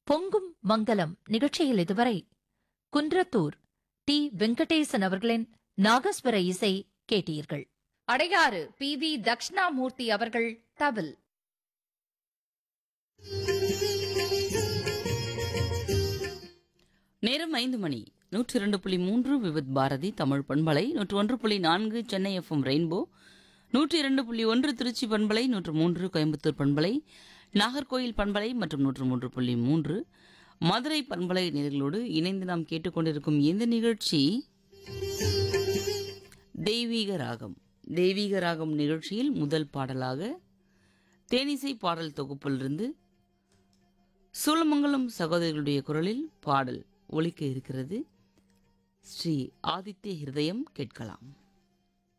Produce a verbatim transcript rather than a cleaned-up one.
பொங்கும் மங்கலம் நிகழ்ச்சியில் இதுவரை குன்றத்தூர் டி வெங்கடேசன் அவர்களின் நாகஸ்வர இசை கேட்டீர்கள். அடையாறு பி வி தக்ஷணாமூர்த்தி அவர்கள் தவில். நேரம் ஐந்து மணி. நூற்றி இரண்டு புள்ளி மூன்று விவித் பாரதி தமிழ் பண்பலை, நூற்று ஒன்று புள்ளி நான்கு சென்னை எஃப்எம் ரெயின்போ, நூற்றி இரண்டு புள்ளி ஒன்று திருச்சி பண்பலை, நூற்று மூன்று கோயம்புத்தூர் பண்பலை, நாகர்கோயில் பண்பலை மற்றும் நூற்று மூன்று புள்ளி மூன்று மதுரை பண்பலை நேயர்களோடு இணைந்து நாம் கேட்டுக்கொண்டிருக்கும் இந்த நிகழ்ச்சி தெய்வீக ராகம். தெய்வீக ராகம் நிகழ்ச்சியில் முதல் பாடலாக தேனிசை பாடல் தொகுப்பிலிருந்து சூலமங்கலம் சகோதரிகளுடைய குரலில் பாடல் ஒலிக்க இருக்கிறது. ஸ்ரீ ஆதித்ய ஹிருதயம் கேட்கலாம்.